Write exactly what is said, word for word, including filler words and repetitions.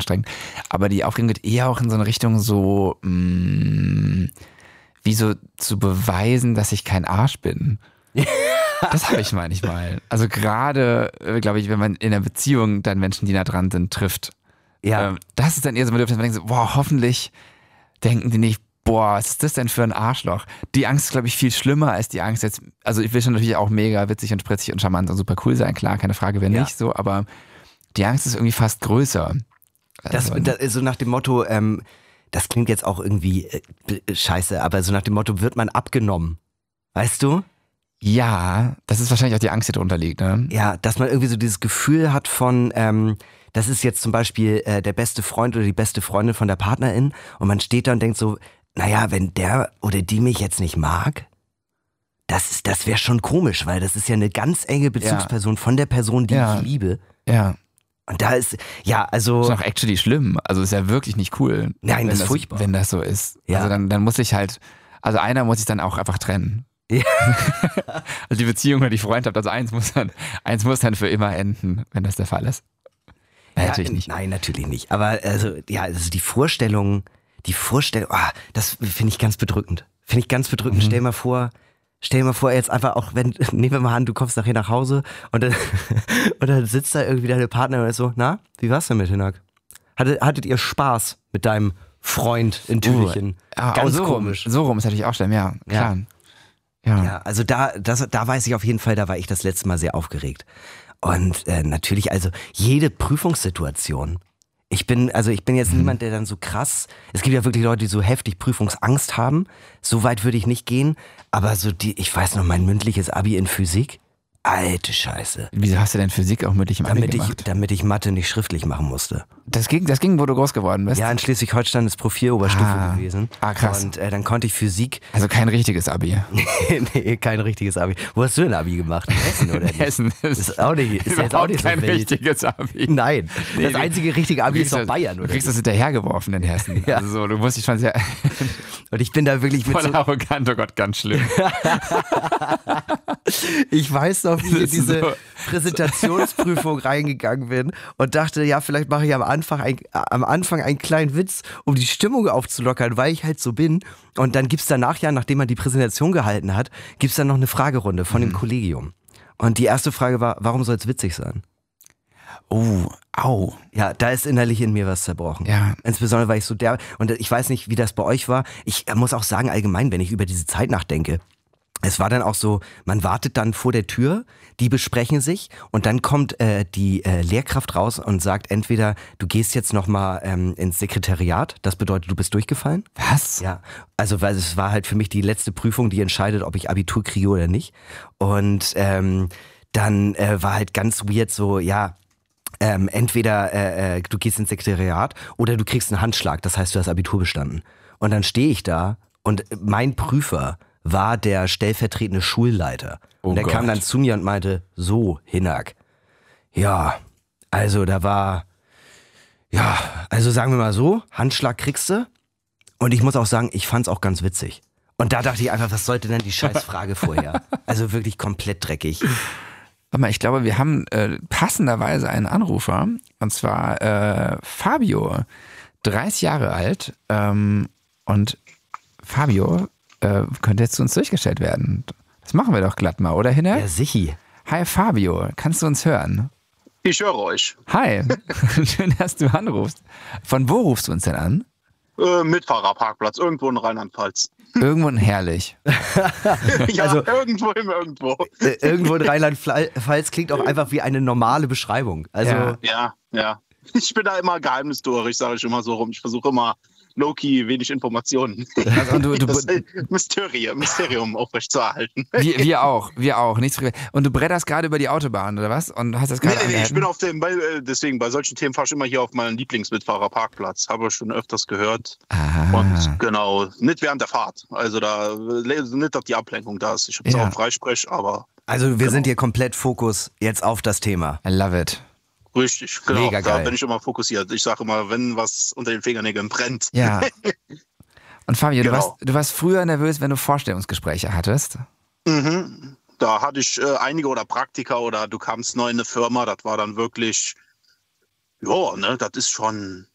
anstrengend. Aber die Aufregung geht eher auch in so eine Richtung so, mh, wie so zu beweisen, dass ich kein Arsch bin. Das habe ich manchmal. Also gerade, äh, glaube ich, wenn man in einer Beziehung dann Menschen, die nah dran sind, trifft. Ja. Ähm, das ist dann eher so ein Bedürfnis, man denkt so, boah, hoffentlich denken die nicht, boah, was ist das denn für ein Arschloch? Die Angst ist, glaube ich, viel schlimmer als die Angst jetzt, also ich will schon natürlich auch mega witzig und spritzig und charmant und super cool sein, klar, keine Frage, wenn Ja. nicht so, aber die Angst ist irgendwie fast größer. Das, Also, das ist so nach dem Motto, ähm, das klingt jetzt auch irgendwie äh, scheiße, aber so nach dem Motto, wird man abgenommen? Weißt du? ja, das ist wahrscheinlich auch die Angst, die drunter liegt, ne? Ja, dass man irgendwie so dieses Gefühl hat von, ähm, das ist jetzt zum Beispiel äh, der beste Freund oder die beste Freundin von der Partnerin und man steht da und denkt so, naja, wenn der oder die mich jetzt nicht mag, das, ist- das wäre schon komisch, weil das ist ja eine ganz enge Bezugsperson von der Person, die Ja. ich liebe. Ja. Und da ist, ja, also, Das ist auch actually schlimm. Also ist ja wirklich nicht cool. Nein, wenn das ist furchtbar. Wenn das so ist. Ja. Also dann, dann muss ich halt, also einer muss ich dann auch einfach trennen. Ja. Also die Beziehung oder die Freundschaft, also eins muss dann, eins muss dann für immer enden, wenn das der Fall ist. Nein, ja, natürlich nicht. Nein, natürlich nicht. Aber also, ja, also die Vorstellung, die Vorstellung, ah, das finde ich ganz bedrückend. Finde ich ganz bedrückend. Mhm. Stell mal vor, stell mal vor, jetzt einfach auch, wenn, nehmen wir mal an, du kommst nachher nach Hause und dann, und dann sitzt da irgendwie deine Partnerin und ist so, na, wie war's denn mit Hinak? Hattet, hattet ihr Spaß mit deinem Freund in Tübingen? Ja, Ganz so komisch. Rum, so rum ist natürlich auch schlimm, ja, klar. Ja. Ja, also da, das, da weiß ich auf jeden Fall, da war ich das letzte Mal sehr aufgeregt. Und äh, natürlich, also jede Prüfungssituation. Ich bin, also ich bin jetzt Mhm. niemand, der dann so krass, es gibt ja wirklich Leute, die so heftig Prüfungsangst haben. So weit würde ich nicht gehen. Aber so die, ich weiß noch, mein mündliches Abi in Physik. Alte Scheiße. Wieso hast du denn Physik auch mündlich im Abi Damit ich, gemacht? damit ich Mathe nicht schriftlich machen musste. Das ging, das ging, wo du groß geworden bist? Ja, in Schleswig-Holstein ist Pro vier Oberstufe Ah. gewesen. Ah, krass. Und äh, dann konnte ich Physik, Also kein richtiges Abi. nee, kein richtiges Abi. Wo hast du denn Abi gemacht? In Hessen oder nicht? Hessen ist, Ist auch nicht, ist jetzt auch überhaupt nicht so kein wild. richtiges Abi. Nein, Nee, das du- einzige richtige Abi Du ist doch das- Bayern, Du oder? kriegst nicht? das hinterhergeworfen in Hessen. Ja. Also so, du musst dich schon sehr Und ich bin da wirklich mit voll so, arrogant, oh Gott, ganz schlimm. ich weiß noch, wie ich in Das ist diese so- Präsentationsprüfung reingegangen bin und dachte, ja, vielleicht mache ich am Anfang, ein, am Anfang einen kleinen Witz, um die Stimmung aufzulockern, weil ich halt so bin. Und dann gibt's danach ja, nachdem man die Präsentation gehalten hat, gibt's dann noch eine Fragerunde von dem Kollegium. Und die erste Frage war, warum soll es witzig sein? Oh, au. Ja, da ist innerlich in mir was zerbrochen. Ja. Insbesondere, weil ich so der, und ich weiß nicht, wie das bei euch war. Ich muss auch sagen, allgemein, wenn ich über diese Zeit nachdenke, es war dann auch so, man wartet dann vor der Tür, die besprechen sich und dann kommt äh, die äh, Lehrkraft raus und sagt entweder, du gehst jetzt nochmal ähm, ins Sekretariat, das bedeutet, du bist durchgefallen. Was? Ja, also weil es war halt für mich die letzte Prüfung, die entscheidet, ob ich Abitur kriege oder nicht. Und ähm, dann äh, war halt ganz weird so, ja, ähm, entweder äh, äh, du gehst ins Sekretariat oder du kriegst einen Handschlag, das heißt, du hast Abitur bestanden. Und dann stehe ich da und mein Prüfer war der stellvertretende Schulleiter. Oh und der Gott. kam dann zu mir und meinte, so, Hinak, ja, also da war, ja, also sagen wir mal so, Handschlag kriegst du. Und ich muss auch sagen, ich fand's auch ganz witzig. Und da dachte ich einfach, was sollte denn die Scheißfrage vorher? Also wirklich komplett dreckig. Warte mal, ich glaube, wir haben äh, passenderweise einen Anrufer. Und zwar äh, Fabio, dreißig Jahre alt. Ähm, und Fabio äh, könnte jetzt zu uns durchgestellt werden. Das machen wir doch glatt mal, oder Hinne? Ja, sichi. Hi Fabio, kannst du uns hören? Ich höre euch. Hi, schön, dass du anrufst. Von wo rufst du uns denn an? Äh, Mitfahrerparkplatz, irgendwo in Rheinland-Pfalz. Irgendwo in Herrlich. ja, Also- irgendwo im Irgendwo. Äh, irgendwo in Rheinland-Pfalz klingt auch einfach wie eine normale Beschreibung. Also, Ja. Ja, ja. Ich bin da immer geheimnisturig, sage ich immer so rum. Ich versuche immer low-key wenig Informationen. Also, und du, du, das Mysterium, Mysterium aufrechtzuerhalten. wir, wir auch, wir auch. Nichts. Und du bretterst gerade über die Autobahn, oder was? Und hast das Nee, gerade nee, nee, ich angehalten? bin auf dem, bei, äh, deswegen bei solchen Themen fahre ich immer hier auf meinen Lieblingsmitfahrerparkplatz. Habe ich schon öfters gehört. Aha. Und genau, nicht während der Fahrt. Also da, nicht, dass die Ablenkung da ist. Ich habe es Ja. auch Freisprech, aber also wir sind hier komplett Fokus jetzt auf das Thema. I love it. richtig, genau. Mega Da geil. bin ich immer fokussiert. Ich sage immer, wenn was unter den Fingernägeln brennt. Ja. Und Fabio, du, Genau. warst, du warst früher nervös, wenn du Vorstellungsgespräche hattest. Mhm. Da hatte ich äh, einige oder Praktika oder du kamst neu in eine Firma, das war dann wirklich, ja, ne, das ist schon,